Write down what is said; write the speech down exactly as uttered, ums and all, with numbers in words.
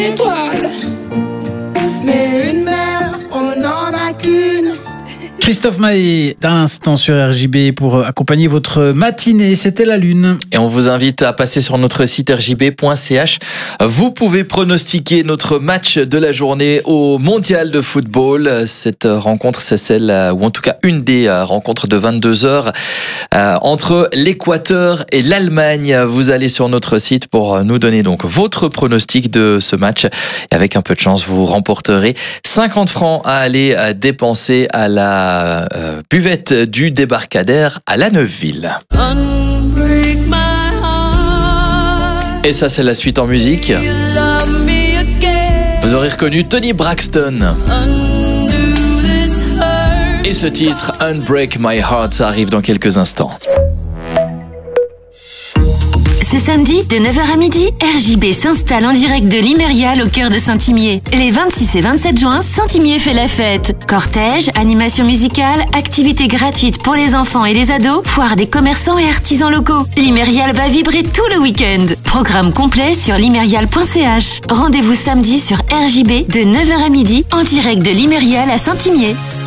étoile, mais une mère, on n'en a qu'une. Christophe Maé, à l'instant sur R J B pour accompagner votre matinée, c'était la lune. Et on vous invite à passer sur notre site r j b point c h. Vous pouvez pronostiquer notre match de la journée au Mondial de football. Cette rencontre, c'est celle, ou en tout cas une des rencontres de vingt-deux heures euh, entre l'Équateur et l'Allemagne. Vous allez sur notre site pour nous donner donc votre pronostic de ce match. Et avec un peu de chance, vous remporterez cinquante francs à aller dépenser à la Euh, buvette du débarcadère à La Neuveville. Et ça, c'est la suite en musique. Vous aurez reconnu Tony Braxton. Et ce titre, Unbreak My Heart, ça arrive dans quelques instants. Ce samedi, de neuf heures à midi, R J B s'installe en direct de l'Imérial au cœur de Saint-Imier. Les vingt-six et vingt-sept juin, Saint-Imier fait la fête. Cortège, animation musicale, activités gratuites pour les enfants et les ados, foire des commerçants et artisans locaux. L'Imérial va vibrer tout le week-end. Programme complet sur l'imérial point c h. Rendez-vous samedi sur R J B de neuf heures à midi, en direct de l'Imérial à Saint-Imier.